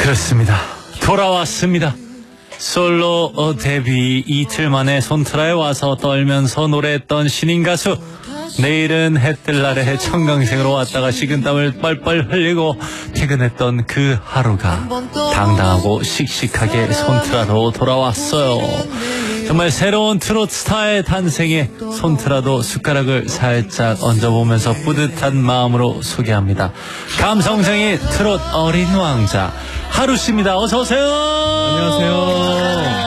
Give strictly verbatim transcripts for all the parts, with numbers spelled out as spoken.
그렇습니다. 돌아왔습니다. 솔로 어, 데뷔 이틀 만에 손트라에 와서 떨면서 노래했던 신인 가수. 내일은 해뜰 날에 청강생으로 왔다가 식은땀을 뻘뻘 흘리고 퇴근했던 그 하루가 당당하고 씩씩하게 손트라로 돌아왔어요. 정말 새로운 트로트 스타의 탄생에 손트라도 숟가락을 살짝 얹어보면서 뿌듯한 마음으로 소개합니다. 감성쟁이 트로트 어린 왕자 하루씨입니다. 어서오세요. 안녕하세요.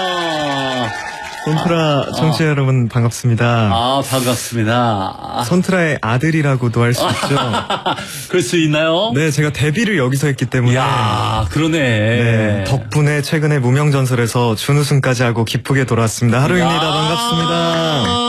손트라 청취자 어. 여러분 반갑습니다. 아, 반갑습니다. 손트라의 아들이라고도 할 수 있죠. 그럴 수 있나요? 네, 제가 데뷔를 여기서 했기 때문에. 이야, 그러네. 네, 덕분에 최근에 무명전설에서 준우승까지 하고 기쁘게 돌아왔습니다. 하루입니다. 반갑습니다.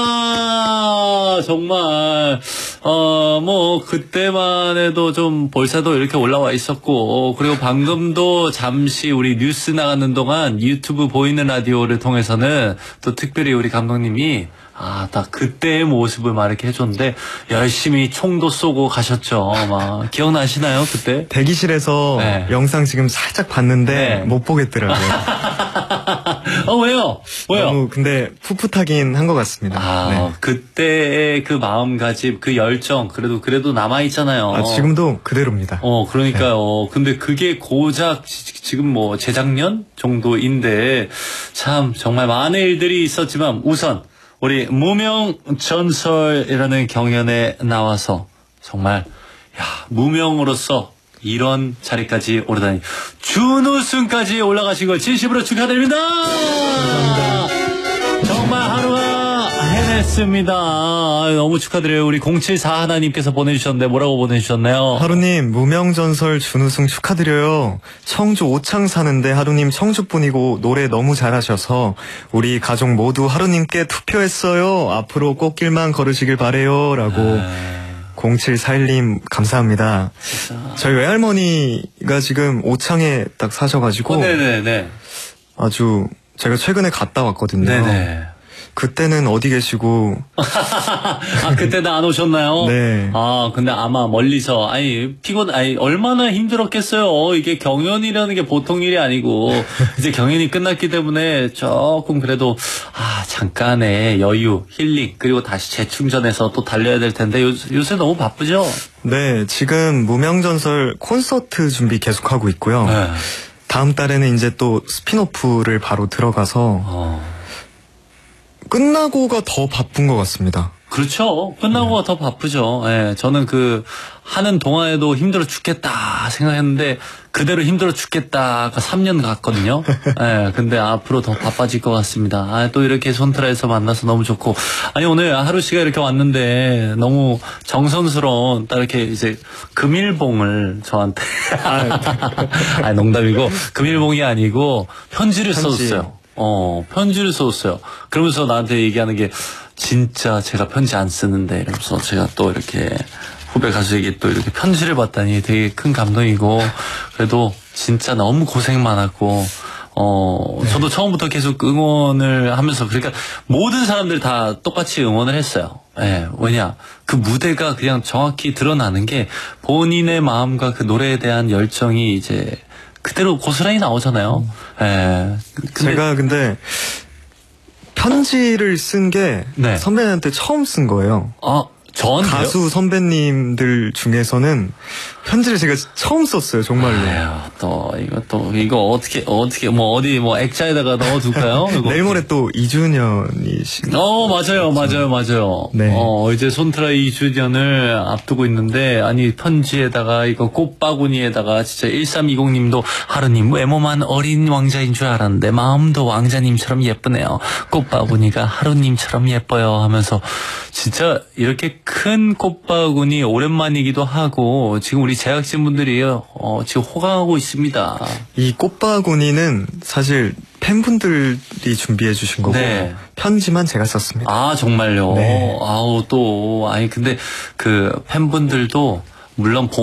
정말 어 뭐 그때만 해도 좀 볼사도 이렇게 올라와 있었고, 그리고 방금도 잠시 우리 뉴스 나가는 동안 유튜브 보이는 라디오를 통해서는 또 특별히 우리 감독님이 아, 딱 그때의 모습을 막 이렇게 해줬는데 열심히 총도 쏘고 가셨죠. 막 기억나시나요 그때? 대기실에서 네. 영상 지금 살짝 봤는데 네. 못 보겠더라고요. 어, 왜요? 왜요? 너무 근데 풋풋하긴 한 것 같습니다. 아, 네. 그때의 그 마음가짐, 그 열정, 그래도 그래도 남아 있잖아요. 아, 지금도 그대로입니다. 어, 그러니까요. 네. 근데 그게 고작 지금 뭐 재작년 정도인데 참 정말 많은 일들이 있었지만 우선 우리 무명전설이라는 경연에 나와서 정말 야, 무명으로서 이런 자리까지 오르다니 준우승까지 올라가신 걸 진심으로 축하드립니다. 감사합니다. 정말 하루가 해냈습니다. 너무 축하드려요. 우리 공칠사 하나님께서 보내주셨는데 뭐라고 보내주셨나요? 하루님 무명전설 준우승 축하드려요. 청주 오창 사는데 하루님 청주분이고 노래 너무 잘하셔서 우리 가족 모두 하루님께 투표했어요. 앞으로 꽃길만 걸으시길 바래요 라고. 네. 공칠사일 님 감사합니다. 진짜. 저희 외할머니가 지금 오창에 딱 사셔가지고 어, 네네네. 아주 제가 최근에 갔다 왔거든요. 네네. 그때는 어디 계시고? 아, 그때는 안 오셨나요? 네. 아, 근데 아마 멀리서, 아니, 피곤, 아니, 얼마나 힘들었겠어요. 이게 경연이라는 게 보통 일이 아니고, 이제 경연이 끝났기 때문에 조금 그래도, 아, 잠깐의 여유, 힐링, 그리고 다시 재충전해서 또 달려야 될 텐데, 요, 요새 너무 바쁘죠? 네, 지금 무명전설 콘서트 준비 계속하고 있고요. 네. 다음 달에는 이제 또 스피노프를 바로 들어가서, 어. 끝나고가 더 바쁜 것 같습니다. 그렇죠. 끝나고가 네. 더 바쁘죠. 예, 저는 그 하는 동안에도 힘들어 죽겠다 생각했는데 그대로 힘들어 죽겠다가 삼 년 갔거든요. 예, 근데 앞으로 더 바빠질 것 같습니다. 아, 또 이렇게 손트라에서 만나서 너무 좋고, 아니 오늘 하루 씨가 이렇게 왔는데 너무 정성스러운 딱 이렇게 이제 금일봉을 저한테 아, 농담이고 금일봉이 아니고 편지를 편지. 썼어요. 어, 편지를 썼어요. 그러면서 나한테 얘기하는 게 진짜 제가 편지 안 쓰는데 이러면서 제가 또 이렇게 후배 가수에게 또 이렇게 편지를 받다니 되게 큰 감동이고, 그래도 진짜 너무 고생 많았고, 어, 네. 저도 처음부터 계속 응원을 하면서, 그러니까 모든 사람들 다 똑같이 응원을 했어요. 예, 네, 왜냐, 그 무대가 그냥 정확히 드러나는 게 본인의 마음과 그 노래에 대한 열정이 이제 그대로 고스란히 나오잖아요. 예. 근데 제가 근데 편지를 쓴 게 네. 선배한테 처음 쓴 거예요. 아, 저한테요? 가수 선배님들 중에서는 편지를 제가 처음 썼어요, 정말로. 아유, 또 이거 또 이거 어떻게 어떻게 뭐 어디 뭐 액자에다가 넣어둘까요? 내일 모레 또 이 주년이시. 어, 맞아요, 맞아요, 맞아요. 네. 어, 이제 손트라 이 주년을 앞두고 있는데, 아니 편지에다가 이거 꽃바구니에다가 진짜 일삼이공님도 하루님 외모만 어린 왕자인 줄 알았는데 마음도 왕자님처럼 예쁘네요. 꽃바구니가 하루님처럼 예뻐요 하면서 진짜 이렇게 큰 꽃바구니 오랜만이기도 하고 지금 우리 제작진분들이 어, 지금 호강하고 있습니다. 이 꽃바구니는 사실 팬분들이 준비해 주신 거고 네. 편지만 제가 썼습니다. 아, 정말요? 네. 아우, 또 아니 근데 그 팬분들도 물론